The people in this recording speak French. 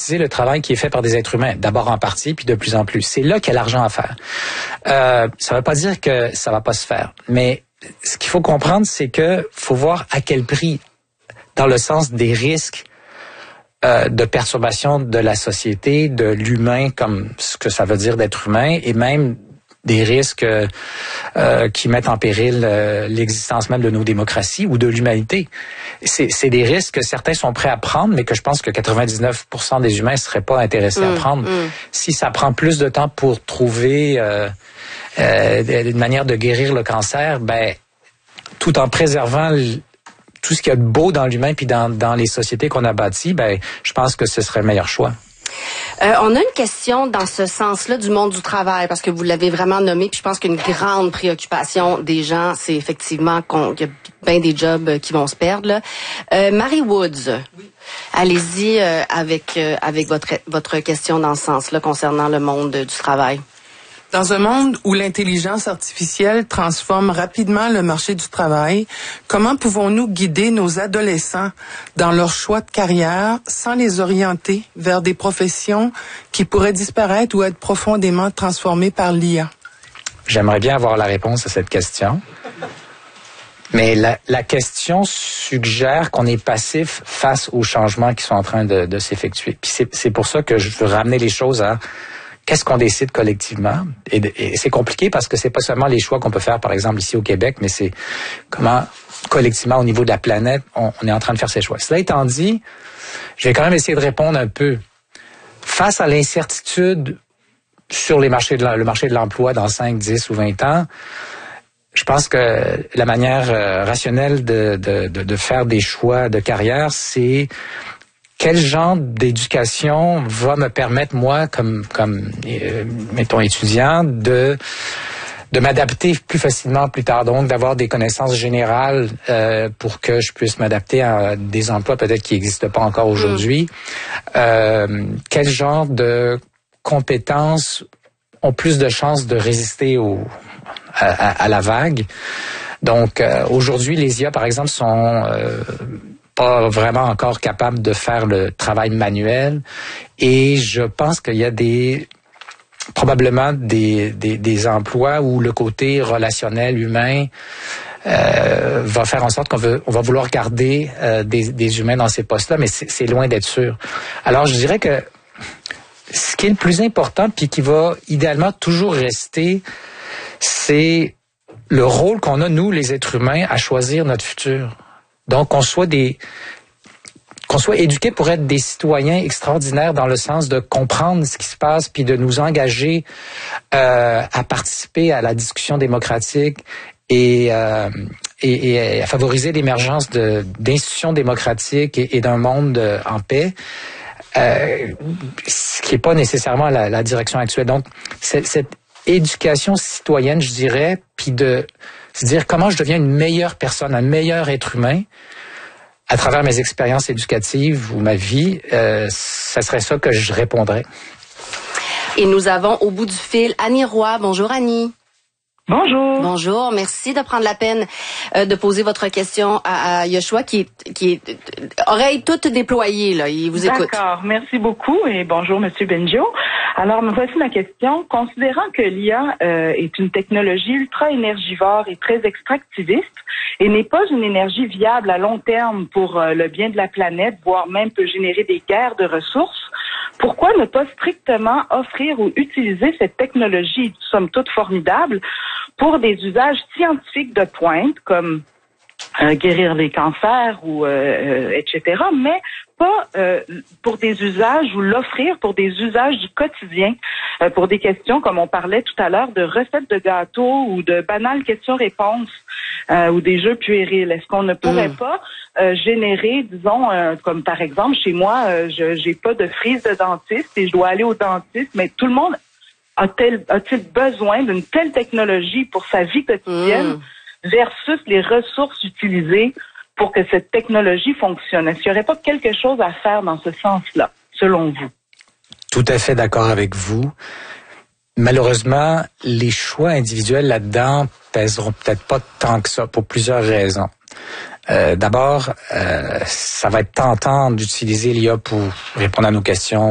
automatiser le travail qui est fait par des êtres humains, d'abord en partie, puis de plus en plus. C'est là qu'il y a l'argent à faire. Ça ne veut pas dire que ça va pas se faire, mais ce qu'il faut comprendre, c'est que faut voir à quel prix, dans le sens des risques de perturbation de la société, de l'humain comme ce que ça veut dire d'être humain, et même des risques qui mettent en péril l'existence même de nos démocraties ou de l'humanité. C'est des risques que certains sont prêts à prendre, mais que je pense que 99% des humains ne seraient pas intéressés à prendre. Si ça prend plus de temps pour trouver une manière de guérir le cancer, tout en préservant tout ce qu'il y a de beau dans l'humain puis dans les sociétés qu'on a bâties, je pense que ce serait le meilleur choix. On a une question dans ce sens-là du monde du travail, parce que vous l'avez vraiment nommé, puis je pense qu'une grande préoccupation des gens, c'est effectivement qu'il y a bien des jobs qui vont se perdre, là. Marie Woods, oui. Allez-y avec votre question dans ce sens-là concernant le monde du travail. Dans un monde où l'intelligence artificielle transforme rapidement le marché du travail, comment pouvons-nous guider nos adolescents dans leur choix de carrière sans les orienter vers des professions qui pourraient disparaître ou être profondément transformées par l'IA? J'aimerais bien avoir la réponse à cette question. Mais la question suggère qu'on est passif face aux changements qui sont en train de s'effectuer. Puis c'est pour ça que je veux ramener les choses à qu'est-ce qu'on décide collectivement? Et c'est compliqué parce que c'est pas seulement les choix qu'on peut faire, par exemple, ici au Québec, mais c'est comment, collectivement, au niveau de la planète, on est en train de faire ces choix. Cela étant dit, je vais quand même essayer de répondre un peu. Face à l'incertitude sur le marché de l'emploi dans 5, 10 ou 20 ans, je pense que la manière rationnelle de faire des choix de carrière, c'est quel genre d'éducation va me permettre, moi, comme mettons, étudiant, de m'adapter plus facilement plus tard, donc d'avoir des connaissances générales pour que je puisse m'adapter à des emplois peut-être qui n'existent pas encore aujourd'hui. Quel genre de compétences ont plus de chances de résister à la vague? Donc, aujourd'hui, les IA, par exemple, sont pas vraiment encore capable de faire le travail manuel, et je pense qu'il y a probablement des emplois où le côté relationnel humain va faire en sorte qu'on va vouloir garder des humains dans ces postes-là, mais c'est loin d'être sûr. Alors je dirais que ce qui est le plus important puis qui va idéalement toujours rester, c'est le rôle qu'on a, nous, les êtres humains, à choisir notre futur. Donc, qu'on soit éduqués pour être des citoyens extraordinaires dans le sens de comprendre ce qui se passe puis de nous engager à participer à la discussion démocratique et à favoriser l'émergence d'institutions démocratiques et d'un monde en paix. Ce qui n'est pas nécessairement la direction actuelle. Donc, cette éducation citoyenne, je dirais, puis de se dire comment je deviens une meilleure personne, un meilleur être humain à travers mes expériences éducatives ou ma vie, ça serait ça que je répondrais. Et nous avons au bout du fil Annie Roy. Bonjour Annie. Bonjour. Bonjour, merci de prendre la peine de poser votre question à Yoshua qui est oreille toute déployée là, il vous écoute. D'accord, merci beaucoup et bonjour Monsieur Benjo. Alors me voici ma question. Considérant que l'IA est une technologie ultra énergivore et très extractiviste et n'est pas une énergie viable à long terme pour le bien de la planète, voire même peut générer des guerres de ressources, pourquoi ne pas strictement offrir ou utiliser cette technologie, somme toute formidable, pour des usages scientifiques de pointe, comme guérir les cancers ou etc., mais pas pour des usages ou l'offrir pour des usages du quotidien, pour des questions comme on parlait tout à l'heure de recettes de gâteaux ou de banales questions-réponses ou des jeux puérils. Est-ce qu'on ne pourrait pas générer, disons, comme par exemple chez moi, j'ai pas de frise de dentiste et je dois aller au dentiste, mais tout le monde a-t-il besoin d'une telle technologie pour sa vie quotidienne versus les ressources utilisées pour que cette technologie fonctionne? Est-ce qu'il n'y aurait pas quelque chose à faire dans ce sens-là, selon vous? Tout à fait d'accord avec vous. Malheureusement, les choix individuels là-dedans pèseront peut-être pas tant que ça pour plusieurs raisons. D'abord, ça va être tentant d'utiliser l'IA pour répondre à nos questions